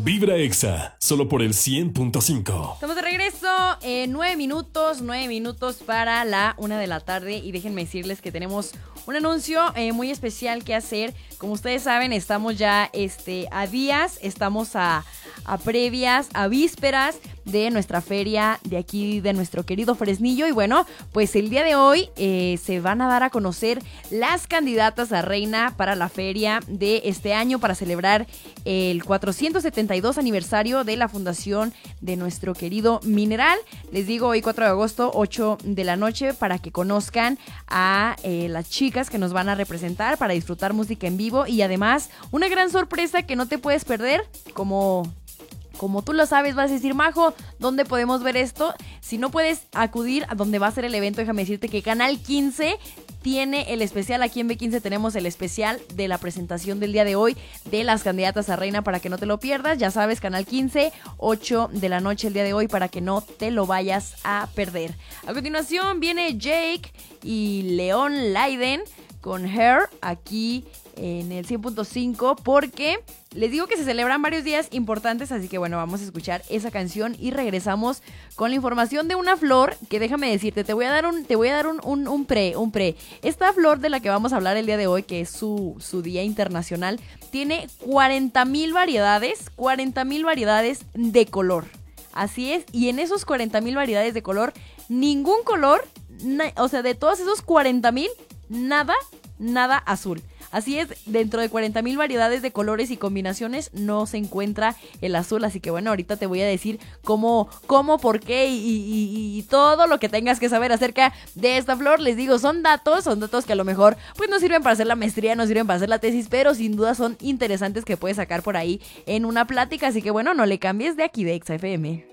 Vibra Exa, solo por el 100.5. Estamos de regreso en 9 minutos para la 1 de la tarde y déjenme decirles que tenemos un anuncio muy especial que hacer. Como ustedes saben, estamos ya a días, estamos a previas, a vísperas de nuestra feria de aquí, de nuestro querido Fresnillo. Y bueno, pues el día de hoy se van a dar a conocer las candidatas a reina para la feria de este año para celebrar el 472 aniversario de la fundación de nuestro querido Mineral. Les digo, hoy 4 de agosto, 8 de la noche, para que conozcan a las chicas que nos van a representar, para disfrutar música en vivo y además una gran sorpresa que no te puedes perder, como tú lo sabes. Vas a decir, Majo, ¿dónde podemos ver esto? Si no puedes acudir a donde va a ser el evento, déjame decirte que Canal 15 tiene el especial. Aquí en B15 tenemos el especial de la presentación del día de hoy de las candidatas a reina, para que no te lo pierdas. Ya sabes, Canal 15, 8 de la noche el día de hoy, para que no te lo vayas a perder. A continuación viene Jake y Leon Leiden con Her aquí en el 100.5, porque les digo que se celebran varios días importantes, así que bueno, vamos a escuchar esa canción y regresamos con la información de una flor que, déjame decirte, te voy a dar un pre. Esta flor de la que vamos a hablar el día de hoy, que es su día internacional, tiene 40,000 variedades de color. Así es, y en esos 40,000 variedades de color, ningún color, o sea, de todos esos 40,000, nada azul. Así es, dentro de 40,000 variedades de colores y combinaciones no se encuentra el azul, así que bueno, ahorita te voy a decir cómo, por qué y todo lo que tengas que saber acerca de esta flor. Les digo, son datos que a lo mejor pues no sirven para hacer la maestría, no sirven para hacer la tesis, pero sin duda son interesantes que puedes sacar por ahí en una plática, así que bueno, no le cambies de aquí de Exa FM.